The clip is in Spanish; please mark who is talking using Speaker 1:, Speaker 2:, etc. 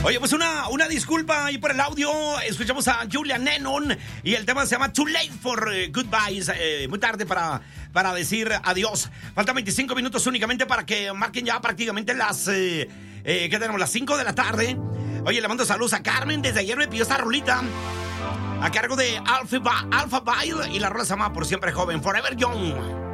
Speaker 1: Oye, pues una disculpa ahí por el audio. Escuchamos a Julia Lennon y el tema se llama Too Late for Goodbyes. Muy tarde para decir adiós. Faltan 25 minutos únicamente para que marquen ya prácticamente las... ¿qué tenemos? Las 5 de la tarde. Oye, le mando saludos a Carmen. Desde ayer me pidió esta rolita a cargo de Alpha Bile y la rola se llama Por Siempre Joven, Forever Young.